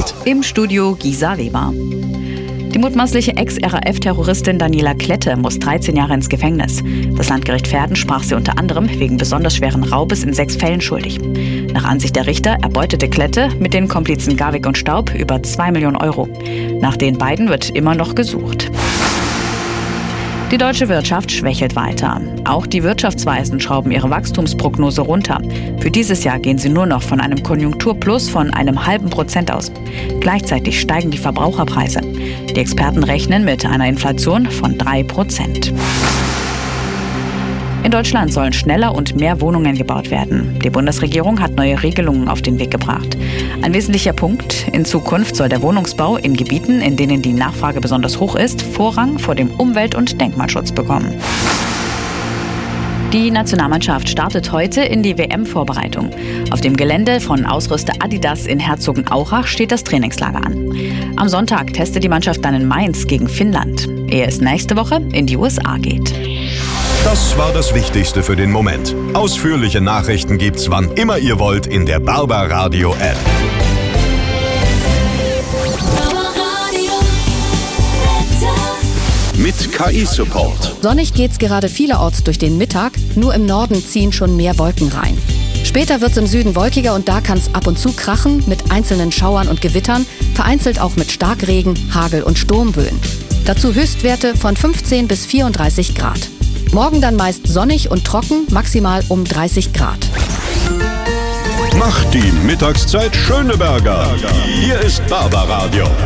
Update. Im Studio Gisa Weber. Die mutmaßliche Ex-RAF-Terroristin Daniela Klette muss 13 Jahre ins Gefängnis. Das Landgericht Verden sprach sie unter anderem wegen besonders schweren Raubes in 6 Fällen schuldig. Nach Ansicht der Richter erbeutete Klette mit den Komplizen Garwig und Staub über 2 Millionen Euro. Nach den beiden wird immer noch gesucht. Die deutsche Wirtschaft schwächelt weiter. Auch die Wirtschaftsweisen schrauben ihre Wachstumsprognose runter. Für dieses Jahr gehen sie nur noch von einem Konjunkturplus von einem ½ % aus. Gleichzeitig steigen die Verbraucherpreise. Die Experten rechnen mit einer Inflation von 3%. In Deutschland sollen schneller und mehr Wohnungen gebaut werden. Die Bundesregierung hat neue Regelungen auf den Weg gebracht. Ein wesentlicher Punkt: In Zukunft soll der Wohnungsbau in Gebieten, in denen die Nachfrage besonders hoch ist, Vorrang vor dem Umwelt- und Denkmalschutz bekommen. Die Nationalmannschaft startet heute in die WM-Vorbereitung. Auf dem Gelände von Ausrüster Adidas in Herzogenaurach steht das Trainingslager an. Am Sonntag testet die Mannschaft dann in Mainz gegen Finnland, ehe es nächste Woche in die USA geht. Das war das Wichtigste für den Moment. Ausführliche Nachrichten gibt's, wann immer ihr wollt, in der Barbaradio App. Mit KI-Support. Sonnig geht's gerade vielerorts durch den Mittag, nur im Norden ziehen schon mehr Wolken rein. Später wird's im Süden wolkiger und da kann's ab und zu krachen mit einzelnen Schauern und Gewittern, vereinzelt auch mit Starkregen, Hagel und Sturmböen. Dazu Höchstwerte von 15 bis 34 Grad. Morgen dann meist sonnig und trocken, maximal um 30 Grad. Macht die Mittagszeit Schöneberger. Hier ist Barbaradio.